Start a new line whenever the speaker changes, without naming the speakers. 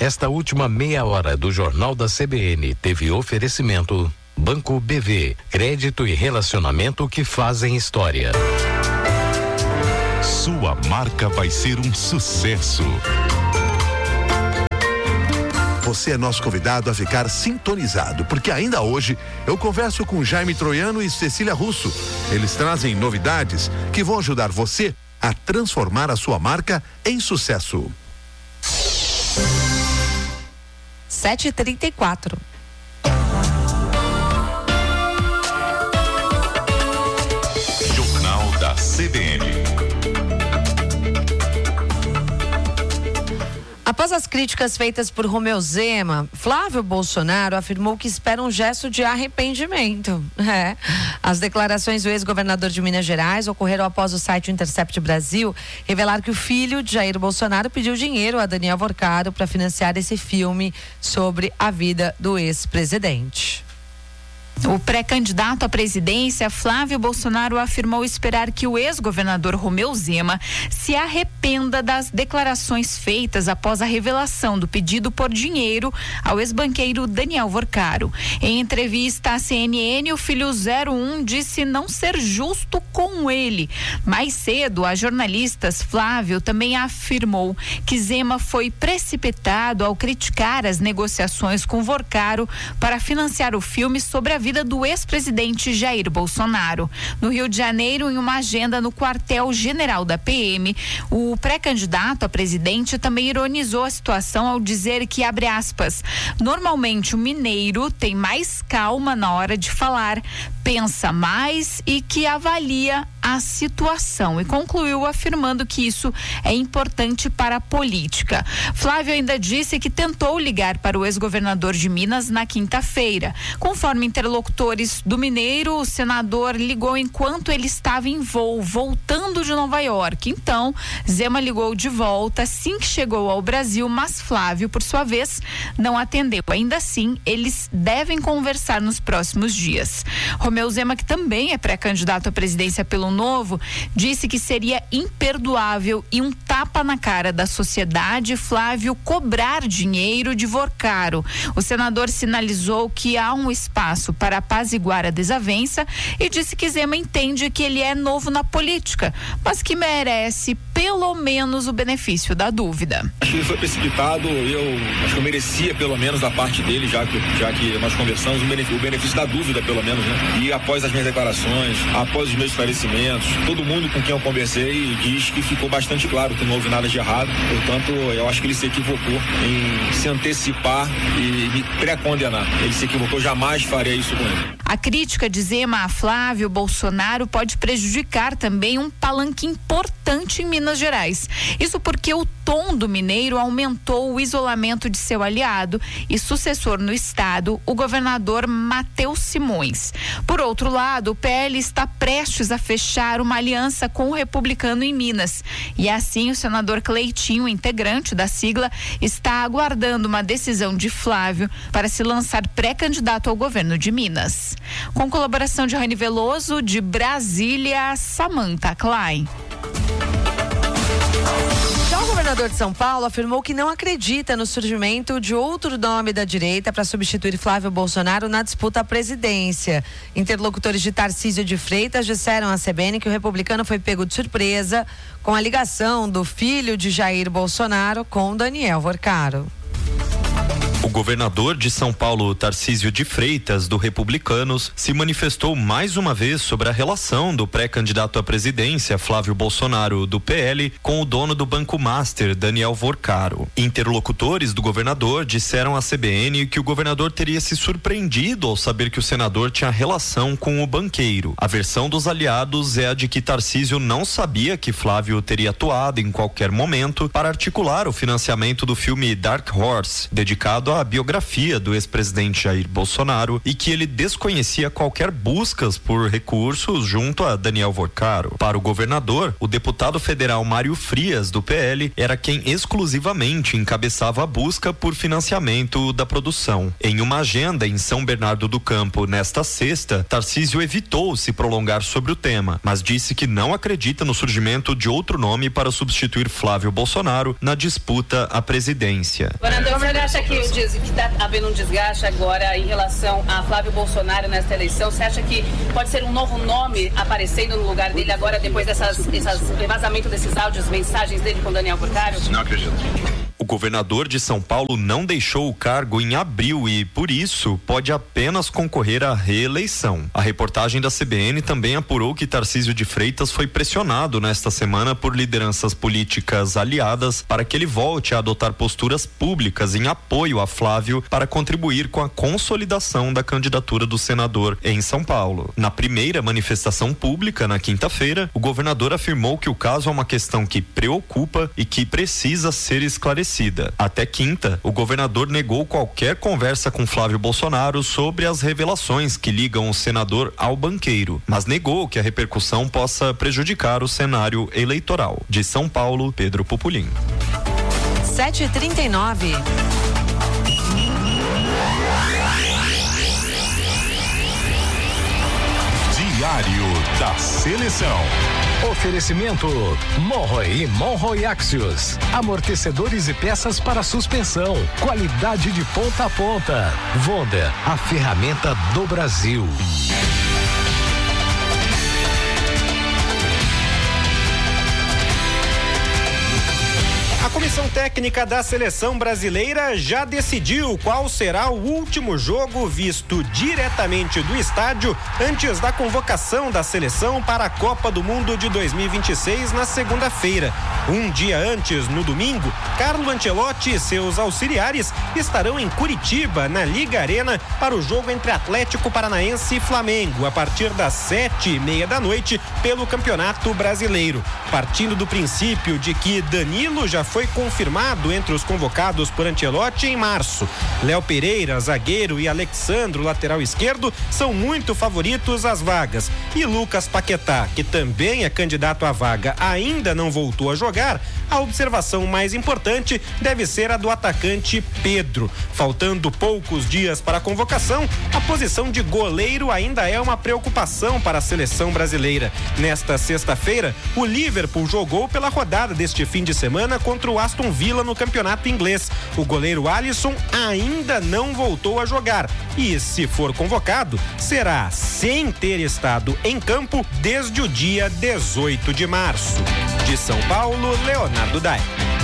Esta última meia hora do Jornal da CBN teve oferecimento Banco BV, crédito e relacionamento que fazem história.
Sua marca vai ser um sucesso.
Você é nosso convidado a ficar sintonizado, porque ainda hoje eu converso com Jaime Troiano e Cecília Russo. Eles trazem novidades que vão ajudar você a transformar a sua marca em sucesso.
7h34.
Jornal da CBN.
Após as críticas feitas por Romeu Zema, Flávio Bolsonaro afirmou que espera um gesto de arrependimento. As declarações do ex-governador de Minas Gerais ocorreram após o site Intercept Brasil revelar que o filho de Jair Bolsonaro pediu dinheiro a Daniel Vorcaro para financiar esse filme sobre a vida do ex-presidente.
O pré-candidato à presidência, Flávio Bolsonaro, afirmou esperar que o ex-governador Romeu Zema se arrependa das declarações feitas após a revelação do pedido por dinheiro ao ex-banqueiro Daniel Vorcaro. Em entrevista à CNN, o filho 01 disse não ser justo com ele. Mais cedo, a jornalistas, Flávio também afirmou que Zema foi precipitado ao criticar as negociações com Vorcaro para financiar o filme sobre a vida do ex-presidente Jair Bolsonaro. No Rio de Janeiro, em uma agenda no quartel-general da PM, o pré-candidato a presidente também ironizou a situação ao dizer que, abre aspas, normalmente o mineiro tem mais calma na hora de falar, pensa mais e que avalia a situação, e concluiu afirmando que isso é importante para a política. Flávio ainda disse que tentou ligar para o ex-governador de Minas na quinta-feira. Conforme interlocutores do mineiro, o senador ligou enquanto ele estava em voo, voltando de Nova York. Então, Zema ligou de volta assim que chegou ao Brasil, mas Flávio, por sua vez, não atendeu. Ainda assim, eles devem conversar nos próximos dias. Romeu Zema, que também é pré-candidato à presidência pelo Novo, disse que seria imperdoável e um tapa na cara da sociedade Flávio cobrar dinheiro de Vorcaro. O senador sinalizou que há um espaço para apaziguar a desavença e disse que Zema entende que ele é novo na política, mas que merece pelo menos o benefício da dúvida.
Acho que ele foi precipitado, acho que eu merecia pelo menos da parte dele, já que nós conversamos, o benefício da dúvida pelo menos, né? E após as minhas declarações, após os meus esclarecimentos, todo mundo com quem eu conversei diz que ficou bastante claro que não houve nada de errado. Portanto, eu acho que ele se equivocou em se antecipar e me pré-condenar. Ele se equivocou, jamais faria isso com ele.
A crítica de Zema a Flávio Bolsonaro pode prejudicar também um palanque importante em Minas Gerais. Isso porque o tom do mineiro aumentou o isolamento de seu aliado e sucessor no estado, o governador Matheus Simões. Por outro lado, o PL está prestes a fechar uma aliança com o republicano em Minas. E assim, o senador Cleitinho, integrante da sigla, está aguardando uma decisão de Flávio para se lançar pré-candidato ao governo de Minas. Com colaboração de Rani Veloso, de Brasília, Samantha Klein.
Já o governador de São Paulo afirmou que não acredita no surgimento de outro nome da direita para substituir Flávio Bolsonaro na disputa à presidência. Interlocutores de Tarcísio de Freitas disseram à CBN que o republicano foi pego de surpresa com a ligação do filho de Jair Bolsonaro com Daniel Vorcaro.
O governador de São Paulo, Tarcísio de Freitas, do Republicanos, se manifestou mais uma vez sobre a relação do pré-candidato à presidência, Flávio Bolsonaro, do PL, com o dono do Banco Master, Daniel Vorcaro. Interlocutores do governador disseram à CBN que o governador teria se surpreendido ao saber que o senador tinha relação com o banqueiro. A versão dos aliados é a de que Tarcísio não sabia que Flávio teria atuado em qualquer momento para articular o financiamento do filme Dark Horse, dedicado a a biografia do ex-presidente Jair Bolsonaro e que ele desconhecia qualquer buscas por recursos junto a Daniel Vorcaro. Para o governador, o deputado federal Mário Frias, do PL, era quem exclusivamente encabeçava a busca por financiamento da produção. Em uma agenda em São Bernardo do Campo nesta sexta, Tarcísio evitou se prolongar sobre o tema, mas disse que não acredita no surgimento de outro nome para substituir Flávio Bolsonaro na disputa à presidência.
Governador, você acha que está havendo um desgaste agora em relação a Flávio Bolsonaro nesta eleição? Você acha que pode ser um novo nome aparecendo no lugar dele agora, depois desse vazamento desses áudios, mensagens dele com Daniel Vorcaro?
Não acredito.
O governador de São Paulo não deixou o cargo em abril e, por isso, pode apenas concorrer à reeleição. A reportagem da CBN também apurou que Tarcísio de Freitas foi pressionado nesta semana por lideranças políticas aliadas para que ele volte a adotar posturas públicas em apoio a Flávio para contribuir com a consolidação da candidatura do senador em São Paulo. Na primeira manifestação pública, na quinta-feira, o governador afirmou que o caso é uma questão que preocupa e que precisa ser esclarecida. Até quinta, o governador negou qualquer conversa com Flávio Bolsonaro sobre as revelações que ligam o senador ao banqueiro, mas negou que a repercussão possa prejudicar o cenário eleitoral. De São Paulo, Pedro Pupulim.
7h39.
Diário da Seleção.
Oferecimento Monroe e Monroe Axios. Amortecedores e peças para suspensão. Qualidade de ponta a ponta. Wonder, a ferramenta do Brasil.
A Comissão Técnica da Seleção Brasileira já decidiu qual será o último jogo visto diretamente do estádio antes da convocação da seleção para a Copa do Mundo de 2026 na segunda-feira. Um dia antes, no domingo, Carlo Ancelotti e seus auxiliares estarão em Curitiba, na Liga Arena, para o jogo entre Atlético Paranaense e Flamengo, a partir das 7:30 da noite, pelo Campeonato Brasileiro. Partindo do princípio de que Danilo já foi confirmado entre os convocados por Ancelotti em março. Léo Pereira, zagueiro, e Alexandro, lateral esquerdo, são muito favoritos às vagas. E Lucas Paquetá, que também é candidato à vaga, ainda não voltou a jogar. A observação mais importante deve ser a do atacante Pedro. Faltando poucos dias para a convocação, a posição de goleiro ainda é uma preocupação para a seleção brasileira. Nesta sexta-feira, o Liverpool jogou pela rodada deste fim de semana contra o Aston Villa no campeonato inglês. O goleiro Alisson ainda não voltou a jogar e, se for convocado, será sem ter estado em campo desde o dia 18 de março. De São Paulo, Leonardo Dai.